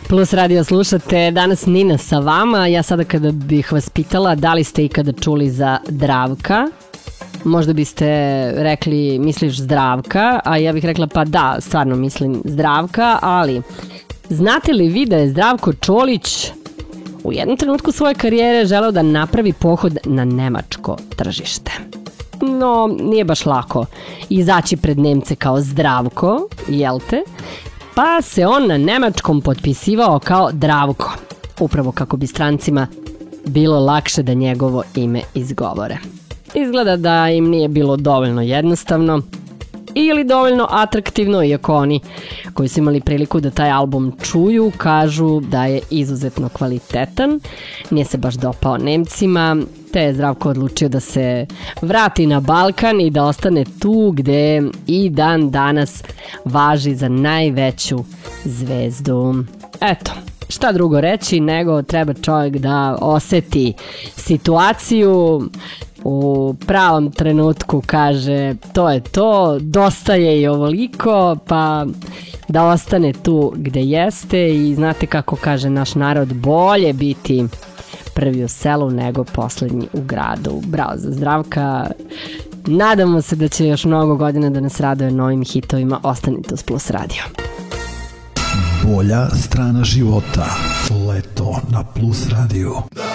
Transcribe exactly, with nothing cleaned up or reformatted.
Plus radio slušate, danas Nina sa vama. Ja sada kada bih vas pitala da li ste ikada čuli za Zdravka, možda biste rekli misliš Zdravka, a ja bih rekla pa da, stvarno mislim Zdravka, ali znate li vi da je Zdravko Čolić u jednom trenutku svoje karijere želeo da napravi pohod na nemačko tržište? No, nije baš lako izaći pred Nemce kao Zdravko, jel te? Pa se on na nemačkom potpisivao kao Dravko, upravo kako bi strancima bilo lakše da njegovo ime izgovore. Izgleda da im nije bilo dovoljno jednostavno ili dovoljno atraktivno, iako oni koji su imali priliku da taj album čuju kažu da je izuzetno kvalitetan. Nije se baš dopao Nemcima, te je Zdravko odlučio da se vrati na Balkan i da ostane tu gde i dan danas važi za najveću zvezdu. Eto, šta drugo reći nego treba čovjek da oseti situaciju, u pravom trenutku kaže to je to, dosta je i ovoliko, pa da ostane tu gde jeste. I znate kako kaže naš narod, bolje biti prvi u selu nego poslednji u gradu. Bravo za Zdravka. Nadamo se da će još mnogo godina da nas raduje novim hitovima. Ostanite uz Plus radio. Bolja strana života. Leto na Plus radiju.